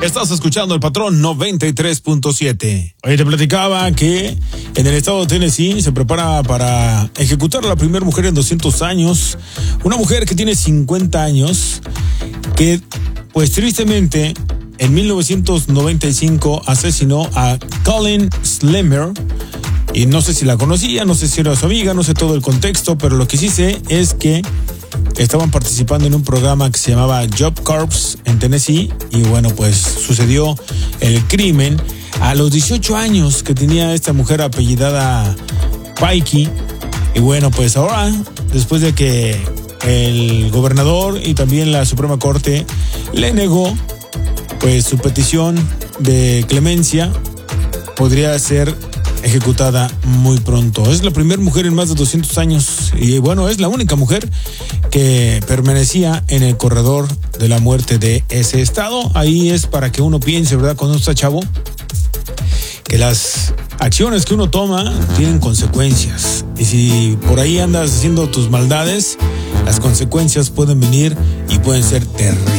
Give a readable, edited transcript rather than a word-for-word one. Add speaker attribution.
Speaker 1: Estás escuchando El Patrón 93.7. Oye, te platicaba que en el estado de Tennessee se prepara para ejecutar a la primera mujer en 200 años. Una mujer que tiene 50 años, que pues tristemente en 1995 asesinó a Colleen Slimmer. Y no sé si la conocía, no sé si era su amiga, no sé todo el contexto, pero lo que sí sé es que estaban participando en un programa que se llamaba Job Corps en Tennessee. Y bueno, pues sucedió el crimen a los 18 años que tenía esta mujer apellidada Pikey. Y bueno, pues ahora, después de que el gobernador y también la Suprema Corte le negó pues su petición de clemencia, podría ser ejecutada muy pronto. Es la primera mujer en más de 200 años y bueno, es la única mujer que permanecía en el corredor de la muerte de ese estado. Ahí es para que uno piense, ¿verdad? Cuando uno está chavo, que las acciones que uno toma tienen consecuencias. Y si por ahí andas haciendo tus maldades, las consecuencias pueden venir y pueden ser terribles.